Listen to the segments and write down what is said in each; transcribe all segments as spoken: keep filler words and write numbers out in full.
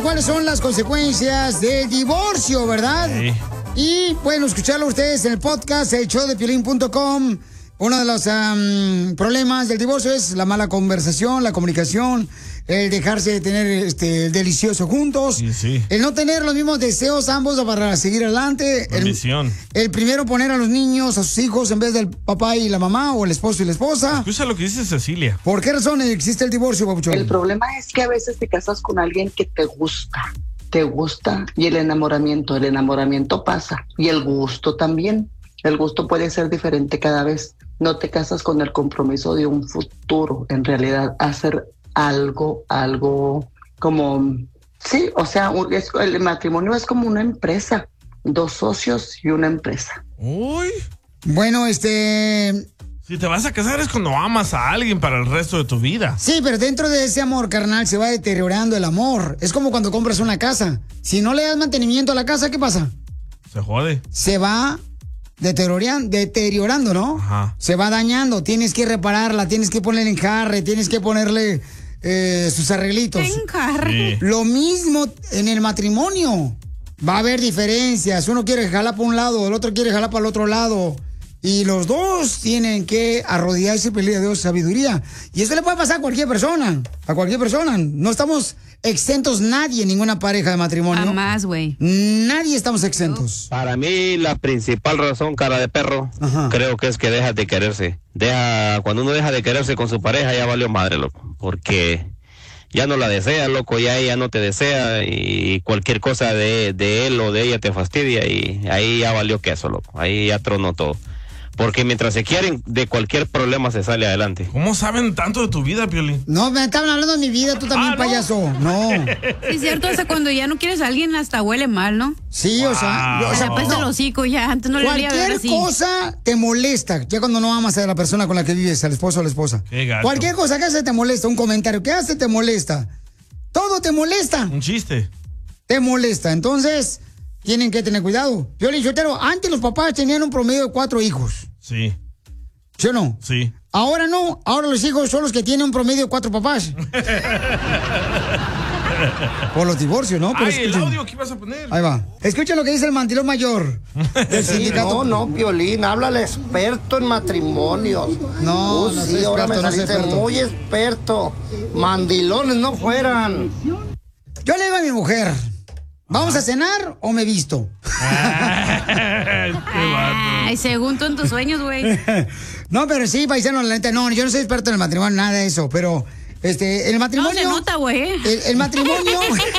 cuáles son las consecuencias del divorcio, ¿verdad? Sí. Y pueden escucharlo ustedes en el podcast, el show de piolín punto com. Uno de los um, problemas del divorcio es la mala conversación, la comunicación, el dejarse de tener este, el delicioso juntos, Sí, sí. el no tener los mismos deseos ambos para seguir adelante, el, Bendición. el primero poner a los niños, a sus hijos, en vez del papá y la mamá, o el esposo y la esposa. Escucha lo que dice Cecilia. ¿Por qué razón existe el divorcio, papuchón? El problema es que a veces te casas con alguien que te gusta, te gusta, y el enamoramiento, el enamoramiento pasa, y el gusto también. El gusto puede ser diferente cada vez. No te casas con el compromiso de un futuro, en realidad hacer algo, algo como, sí, o sea, es, el matrimonio es como una empresa, dos socios y una empresa. Uy. Bueno, este... Si te vas a casar es cuando amas a alguien para el resto de tu vida. Sí, pero dentro de ese amor, carnal, se va deteriorando el amor. Es como cuando compras una casa. Si no le das mantenimiento a la casa, ¿qué pasa? Se jode. Se va deteriorando, deteriorando, ¿no? Ajá. Se va dañando. Tienes que repararla, tienes que ponerle enjarre, tienes que ponerle eh, sus arreglitos. Enjarre. Sí. Lo mismo en el matrimonio. Va a haber diferencias. Uno quiere jalar para un lado, el otro quiere jalar para el otro lado. Y los dos tienen que arrodillarse y pedirle a Dios sabiduría. Y eso le puede pasar a cualquier persona. A cualquier persona. No estamos exentos nadie, ninguna pareja de matrimonio. Jamás, güey. Nadie estamos exentos. Para mí, la principal razón, cara de perro, Ajá. creo que es que deja de quererse. Deja, cuando uno deja de quererse con su pareja, ya valió madre, loco. Porque ya no la desea, loco, ya ella no te desea y cualquier cosa de, de él o de ella te fastidia y ahí ya valió queso, loco. Ahí ya tronó todo. Porque mientras se quieren, de cualquier problema se sale adelante. ¿Cómo saben tanto de tu vida, Piolín? No, me estaban hablando de mi vida, tú también, Ah, ¿no? payaso. No. Sí, es cierto, hasta cuando ya no quieres a alguien hasta huele mal, ¿no? Sí, o sea, Wow. o O sea, sea, pesa no. el hocico ya, antes no le olía ver Cualquier así. cosa te molesta, ya cuando no amas a la persona con la que vives, al esposo o a la esposa. Qué gacho. Cualquier cosa que hace te molesta, un comentario que hace te molesta. Todo te molesta, Un chiste. te molesta. Entonces, tienen que tener cuidado. Yo le dije, antes los papás tenían un promedio de cuatro hijos, Sí, ¿sí o no? sí. Ahora no, ahora los hijos son los que tienen un promedio de cuatro papás. Por los divorcios, ¿no? Pero Ay, el escuchen. audio que ibas a poner. Ahí va. Escucha lo que dice el mandilón mayor del Sí, sindicato. no, no, Piolín, habla el experto en matrimonios. No, Uh, no sí, soy ahora experto, me no soy saliste experto. muy experto. Mandilones no fueran. Yo le digo a mi mujer, ¿vamos a cenar o me visto? Ay, qué vato. Ay, según tú en tus sueños, güey. No, pero sí, paisano, la neta, no, yo no soy experto en el matrimonio, nada de eso, pero este, el No matrimonio. se nota, güey. El, el matrimonio.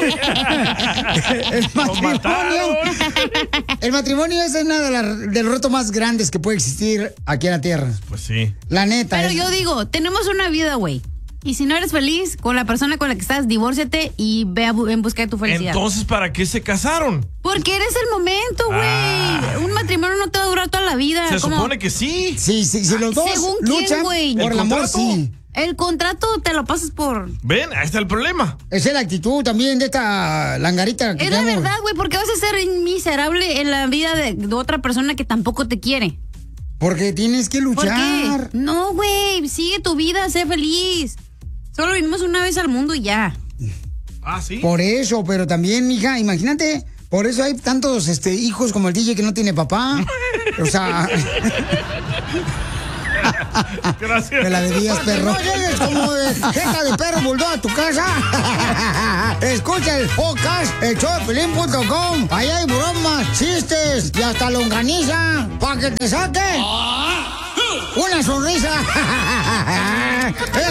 el matrimonio. mataron. El matrimonio es uno de, la- de los retos más grandes que puede existir aquí en la tierra. Pues sí. La neta. Pero es- yo digo, tenemos una vida, güey. Y si no eres feliz con la persona con la que estás, divórciate y ve a bu- en busca de tu felicidad. Entonces, ¿para qué se casaron? Porque eres el momento, güey. Ah. Un matrimonio no te va a durar toda la vida. Se ¿Cómo? supone que sí. Sí, sí, si los dos ¿Según quién, luchan güey? por ¿El el amor, contrato? sí. El contrato te lo pasas por... Ven, ahí está el problema. Esa es la actitud también de esta langarita que Es la tenemos. verdad, güey, porque vas a ser miserable en la vida de, de otra persona que tampoco te quiere. Porque tienes que ¿Por luchar. qué? No, güey, sigue tu vida, sé feliz. Solo vivimos una vez al mundo y ya. Ah, sí. Por eso, pero también, mija, imagínate, por eso hay tantos este, hijos como el D J que no tiene papá. O sea, Gracias. me la debías, perro. No llegues como de jeta de perro bulldog a tu casa. Escucha el podcast, el show de piolín punto com. Ahí hay bromas, chistes y hasta longaniza para que te saquen una sonrisa.